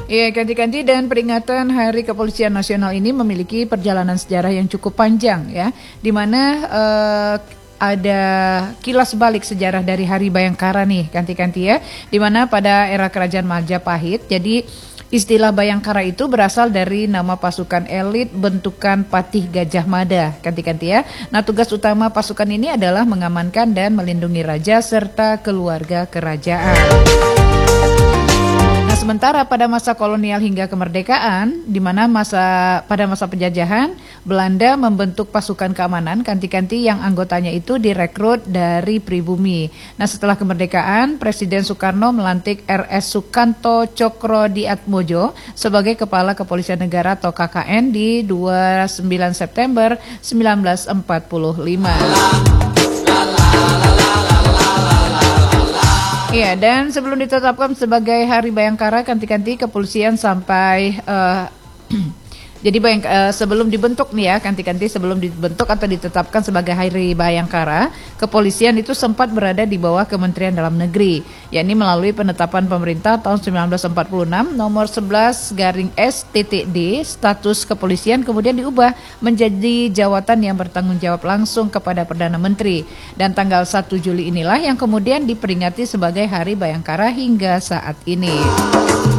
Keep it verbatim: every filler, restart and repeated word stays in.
Iya, ganti-ganti dan peringatan Hari Kepolisian Nasional ini memiliki perjalanan sejarah yang cukup panjang ya, di mana uh, ada kilas balik sejarah dari Hari Bayangkara nih, ganti-ganti ya, di mana pada era Kerajaan Majapahit, jadi istilah Bayangkara itu berasal dari nama pasukan elit bentukan Patih Gajah Mada, ganti-ganti ya. Nah, tugas utama pasukan ini adalah mengamankan dan melindungi raja serta keluarga kerajaan. Nah, sementara pada masa kolonial hingga kemerdekaan, di mana masa pada masa penjajahan, Belanda membentuk pasukan keamanan ganti-ganti yang anggotanya itu direkrut dari pribumi. Nah, setelah kemerdekaan, Presiden Soekarno melantik R S Sukanto Cokrodiatmojo sebagai Kepala Kepolisian Negara atau K K N di dua puluh sembilan September seribu sembilan ratus empat puluh lima. Iya, dan sebelum ditetapkan sebagai Hari Bayangkara, ganti-ganti kepolisian sampai uh, jadi bayang, uh, sebelum dibentuk nih ya, ganti-ganti sebelum dibentuk atau ditetapkan sebagai Hari Bayangkara, kepolisian itu sempat berada di bawah Kementerian Dalam Negeri, yakni melalui penetapan pemerintah tahun seribu sembilan ratus empat puluh enam nomor sebelas garing S T T D, status kepolisian kemudian diubah menjadi jawatan yang bertanggung jawab langsung kepada Perdana Menteri. Dan tanggal satu Juli inilah yang kemudian diperingati sebagai Hari Bayangkara hingga saat ini.